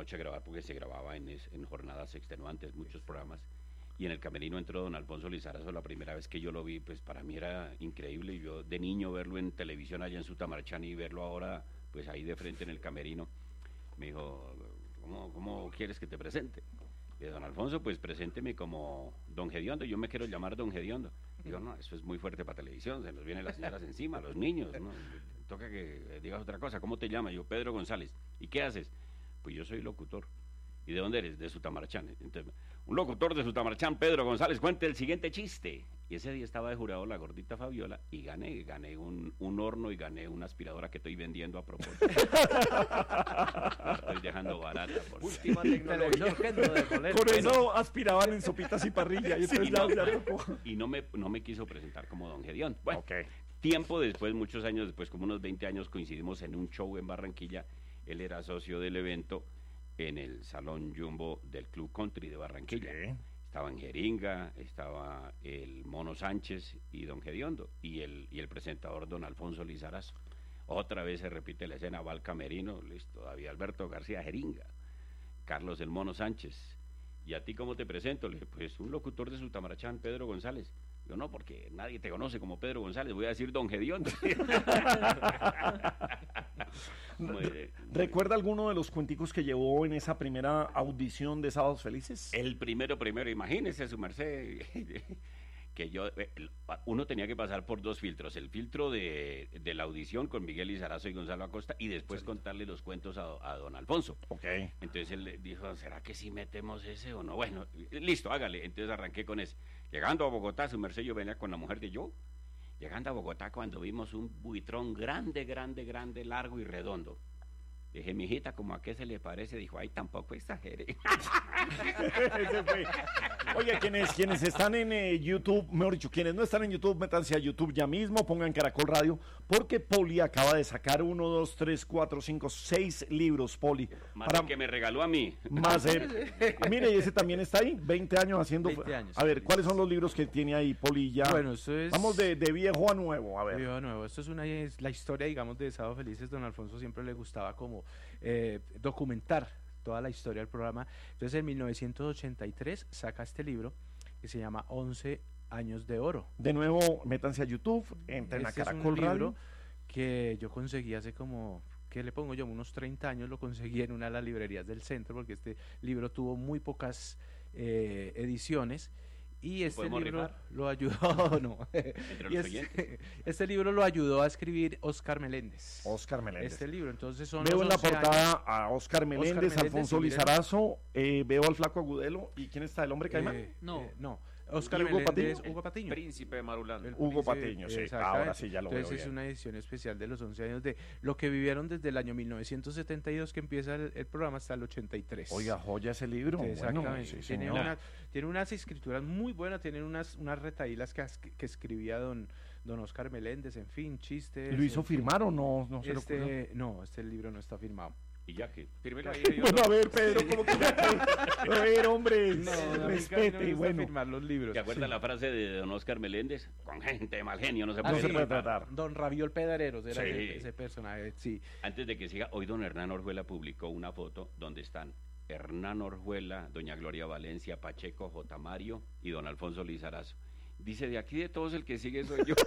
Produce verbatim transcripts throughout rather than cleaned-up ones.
noche a grabar porque se grababa en, en jornadas extenuantes, muchos programas. Y en el camerino entró don Alfonso Lizarazo, la primera vez que yo lo vi, pues para mí era increíble. Yo de niño verlo en televisión allá en Sutamarchán y verlo ahora, pues ahí de frente en el camerino, me dijo, ¿cómo, cómo quieres que te presente? Y don Alfonso, pues presénteme como don Gediondo, yo me quiero llamar don Gediondo. Digo, no, eso es muy fuerte para televisión, se nos vienen las señoras encima, los niños, ¿no? Toca que digas otra cosa. ¿Cómo te llamas? Yo, Pedro González. ¿Y qué haces? Pues yo soy locutor. ¿Y de dónde eres? De Sutamarchán. Entonces, un locutor de Sutamarchán, Pedro González, cuente el siguiente chiste. Y ese día estaba de jurado la gordita Fabiola y gané, gané un, un horno y gané una aspiradora que estoy vendiendo a propósito. La estoy dejando barata. Por Última tecnología. Con eso aspiraban en sopitas y parrilla. Y, sí, entonces no, ya, ya tocó. y no, me, no me quiso presentar como don Gedeón. Bueno, Okay. Tiempo después, muchos años después, como unos veinte años, coincidimos en un show en Barranquilla. Él era socio del evento en el Salón Jumbo del Club Country de Barranquilla. Sí. Estaban Jeringa, estaba el Mono Sánchez y don Gediondo, y el, y el presentador don Alfonso Lizarazo. Otra vez se repite la escena, va al camerino, listo, todavía Alberto García Jeringa, Carlos el Mono Sánchez. ¿Y a ti cómo te presento? Le dije, pues un locutor de Sutamarachán, Pedro González. Yo, no, porque nadie te conoce como Pedro González, voy a decir don Gediondo. Muy, ¿Recuerda alguno de los cuenticos que llevó en esa primera audición de Sábados Felices? El primero, primero, imagínese su merced, que yo, uno tenía que pasar por dos filtros, el filtro de, de la audición con Miguel Lizarazo y Gonzalo Acosta, y después sí. contarle los cuentos a, a don Alfonso. Okay. Entonces él le dijo, ¿será que sí metemos ese o no? Bueno, listo, hágale. Entonces arranqué con ese. Llegando a Bogotá, su merced, yo venía con la mujer de yo, llegando a Bogotá cuando vimos un buitrón grande, grande, grande, largo y redondo. Dije, mijita, ¿cómo a qué se le parece? Dijo, ay, tampoco exagere. Ese fue. Oye, quienes, quienes están en eh, YouTube, mejor dicho, quienes no están en YouTube, métanse a YouTube ya mismo, pongan Caracol Radio, porque Poli acaba de sacar uno, dos, tres, cuatro, cinco, seis libros, Poli. Más para, que me regaló a mí. Más, eh, mire, y ese también está ahí, veinte años haciendo. veinte años. A ver, ¿cuáles son los libros que tiene ahí, Poli, ya? Bueno, eso es... Vamos de, de viejo a nuevo, a ver. De viejo a nuevo. Esto es una, es la historia, digamos, de Sábado Felices. Don Alfonso siempre le gustaba como eh, documentar toda la historia del programa. Entonces, en mil novecientos ochenta y tres saca este libro que se llama once años de oro. De nuevo, métanse a YouTube, entren este a Caracol es un libro Radio. Que yo conseguí hace como, ¿qué le pongo yo? Unos treinta años, lo conseguí en una de las librerías del centro, porque este libro tuvo muy pocas eh, ediciones. Y este libro rifar? Lo ayudó, no. Entre los este, este libro lo ayudó a escribir Oscar Meléndez. Oscar Meléndez. Este libro, entonces son Veo en la portada años. a Oscar Meléndez, Oscar Meléndez Alfonso Lizarazo, eh, veo al Flaco Agudelo. ¿Y quién está? ¿El hombre caimán? Eh, no. Eh, no. Oscar Hugo Meléndez, Patiño. Hugo Patiño. Príncipe de Marulanda. El Hugo príncipe, Patiño, sí. Ahora sí ya lo Entonces veo es bien. una edición especial de los once años de lo que vivieron desde el año mil novecientos setenta y dos que empieza el, el programa hasta el ochenta y tres. Oiga, joya ese libro. Exactamente. Bueno, sí, tiene, señor. una, tiene unas escrituras muy buenas, tienen unas, unas retaílas que, que escribía don, don Oscar Meléndez, en fin, chistes. ¿Lo hizo firmar o no? No, se este, no, este libro no está firmado. Y ya que... Bueno, a ver, Pedro, ¿cómo que ya que? A ver, hombre, no, respete, no bueno. firmar los libros. ¿Te acuerdas Sí. la frase de don Oscar Meléndez? Con gente de mal genio no se Ah, puede, no se sí, puede tratar. Don Raviol Pedareros era Sí. ese, ese personaje, sí. Antes de que siga, hoy don Hernán Orjuela publicó una foto donde están Hernán Orjuela, doña Gloria Valencia, Pacheco, J. Mario y don Alfonso Lizarazo. Dice, de aquí de todos el que sigue soy yo.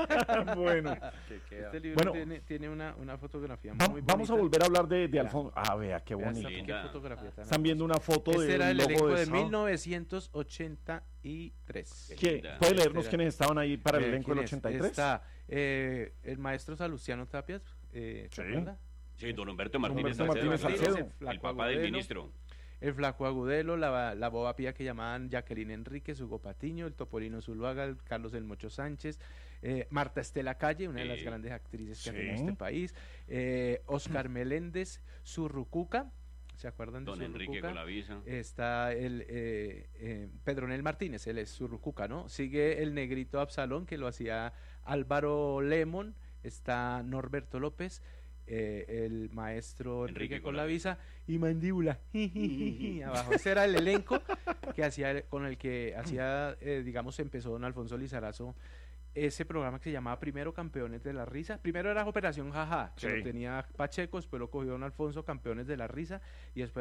Bueno, Este libro Bueno, tiene, tiene una, una fotografía va- muy bonita. vamos a volver a hablar de, de Vea. Alfonso. Ah, vea, qué Vea esta- bonito. qué Linda. fotografía tan Están viendo una foto Este era del el logo elenco de de Sábado. mil novecientos ochenta y tres. Qué ¿Qué? linda. ¿Puede leernos Este era- quiénes estaban ahí para el Eh, elenco del ¿quién es? ochenta y tres? Está eh, el maestro Salustiano Tapias, eh, ¿se Sí. acuerda? Sí, don Humberto Martínez Humberto Martínez Salcedo, Salcedo. el, el papá del Agudelo, ministro. El Flaco Agudelo, la, la boba pía que llamaban Jacqueline Enríquez, Hugo Patiño, el Topolino Zuluaga, el Carlos El Mocho Sánchez, eh, Marta Estela Calle, una de las Sí. grandes actrices que Sí. ha tenido este país, eh, Oscar Meléndez, Zurrucuca, ¿se acuerdan de Don Enrique Zurrucuca? Colavisa. Está el eh, eh, Pedronel Martínez, él es Zurrucuca, ¿no? Sigue el negrito Absalón, que lo hacía Álvaro Lemon, está Norberto López, eh, el maestro Enrique, Enrique Colavisa y Mandíbula. Abajo. Ese era el elenco que hacía, con el que hacía, eh, digamos, empezó don Alfonso Lizarazo ese programa que se llamaba Primero Campeones de la Risa. Primero era Operación Jaja, que Sí. lo tenía Pacheco, después lo cogió don Alfonso, Campeones de la Risa, y después